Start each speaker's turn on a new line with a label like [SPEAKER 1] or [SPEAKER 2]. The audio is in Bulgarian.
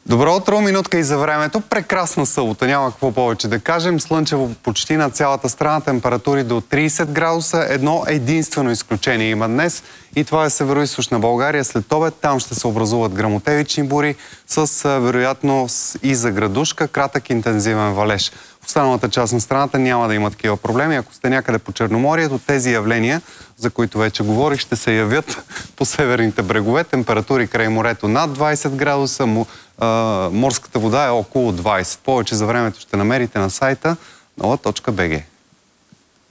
[SPEAKER 1] Добро утро, минутка и за времето. Прекрасна събота, няма какво повече да кажем. Слънчево почти на цялата страна, температури до 30 градуса. Едно единствено изключение има днес и това е североизточна България. След обед там ще се образуват гръмотевични бури с вероятност и за градушка, кратък интензивен валеж. В останалата част на страната няма да има такива проблеми. Ако сте някъде по Черноморието, тези явления, за които вече говорих, ще се явят по северните брегове. Температури край морето над 20 градуса, морската вода е около 20. Повече за времето ще намерите на сайта nova.bg.